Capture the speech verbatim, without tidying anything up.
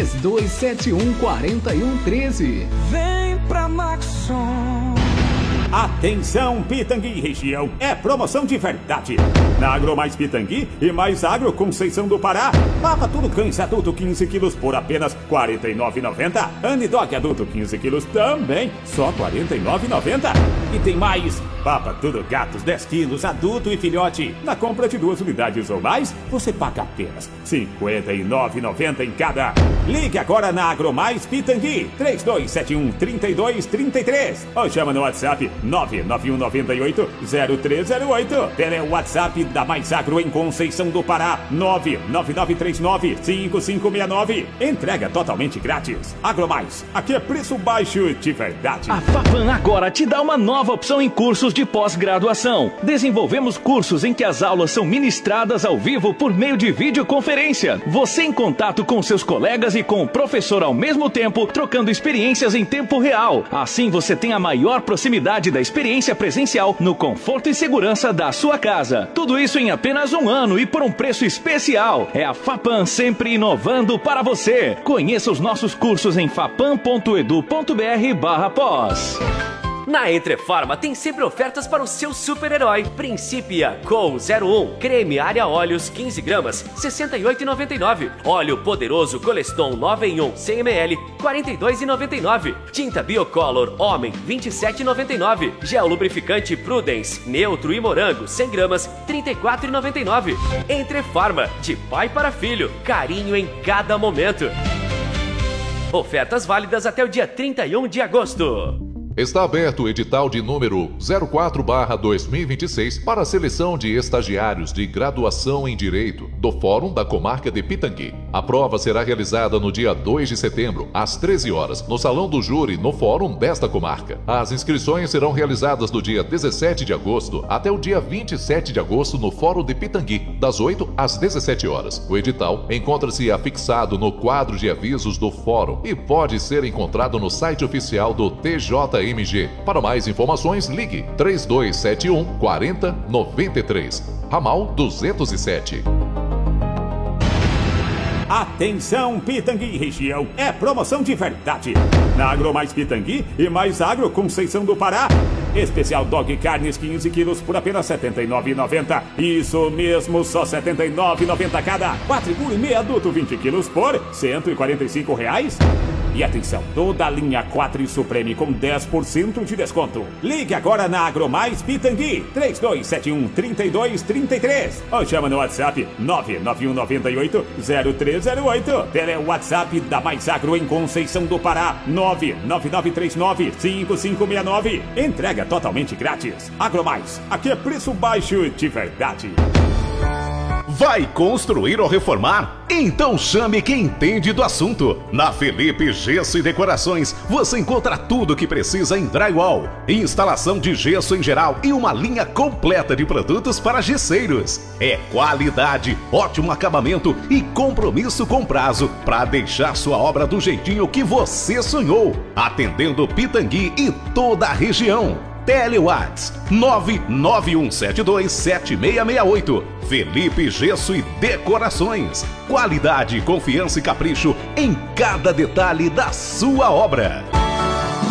três dois sete um, quatro um um três. Vem pra Maxon. Atenção, Pitangui região, é promoção de verdade. Na Agro Mais Pitangui e Mais Agro Conceição do Pará, Papa Tudo Cães adulto quinze quilos por apenas quarenta e nove reais e noventa centavos. Anidog adulto quinze quilos também, só quarenta e nove reais e noventa centavos. E tem mais, Papa Tudo Gatos dez quilos adulto e filhote. Na compra de duas unidades ou mais, você paga apenas cinquenta e nove reais e noventa centavos em cada. Ligue agora na Agro Mais Pitangui, três dois sete um, três dois três três. Ou chama no WhatsApp nove nove um nove oito, zero três zero oito. Tele WhatsApp da Mais Agro em Conceição do Pará, nove nove nove três nove, cinco cinco seis nove. Entrega totalmente grátis. Agro Mais, aqui é preço baixo de verdade. A Fapan agora te dá uma nova opção em cursos de pós-graduação. Desenvolvemos cursos em que as aulas são ministradas ao vivo por meio de videoconferência. Você em contato com seus colegas e com o professor ao mesmo tempo, trocando experiências em tempo real. Assim você tem a maior proximidade da experiência presencial no conforto e segurança da sua casa. Tudo isso em apenas um ano e por um preço especial. É a Fapan sempre inovando para você. Conheça os nossos cursos em fapan ponto edu ponto br barra pós. Na Entrefarma tem sempre ofertas para o seu super-herói. Principia Col zero um, creme área óleos quinze gramas, sessenta e oito reais e noventa e nove centavos. Óleo poderoso Coleston nove em um, cem mililitros, quarenta e dois reais e noventa e nove centavos. Tinta Biocolor Homem, vinte e sete reais e noventa e nove centavos. Gel lubrificante Prudence, neutro e morango, cem gramas, trinta e quatro reais e noventa e nove centavos. Entrefarma, de pai para filho, carinho em cada momento. Ofertas válidas até o dia trinta e um de agosto. Está aberto o edital de número zero quatro barra dois mil e vinte e seis para a seleção de estagiários de graduação em Direito do Fórum da Comarca de Pitangui. A prova será realizada no dia dois de setembro, às treze horas, no Salão do Júri, no Fórum desta comarca. As inscrições serão realizadas do dia dezessete de agosto até o dia vinte e sete de agosto no Fórum de Pitangui, das oito às dezessete horas. O edital encontra-se afixado no quadro de avisos do Fórum e pode ser encontrado no site oficial do T J M G. Para mais informações, ligue três dois sete um, quatro zero nove três, ramal duzentos e sete. Atenção, Pitangui região, é promoção de verdade. Na Agro Mais Pitangui e Mais Agro Conceição do Pará, especial Dog Carnes quinze quilos por apenas setenta e nove reais e noventa centavos. Isso mesmo, só setenta e nove reais e noventa centavos cada. Quatro e meio adulto vinte quilos por cento e quarenta e cinco reais. E atenção, toda a linha quatro Supreme com dez por cento de desconto. Ligue agora na Agro Mais Pitangui, três dois sete um, três dois três três. Ou chama no WhatsApp nove nove um nove oito, zero três zero oito. Tele WhatsApp da Mais Agro em Conceição do Pará, nove nove nove três nove, cinco cinco seis nove. Entrega totalmente grátis. Agro Mais, aqui é preço baixo de verdade. Vai construir ou reformar? Então chame quem entende do assunto. Na Felipe Gesso e Decorações você encontra tudo o que precisa em drywall, instalação de gesso em geral e uma linha completa de produtos para gesseiros. É qualidade, ótimo acabamento e compromisso com prazo para deixar sua obra do jeitinho que você sonhou, atendendo Pitangui e toda a região. Telewats nove nove um sete dois sete seis seis oito. Felipe Gesso e Decorações. Qualidade, confiança e capricho em cada detalhe da sua obra.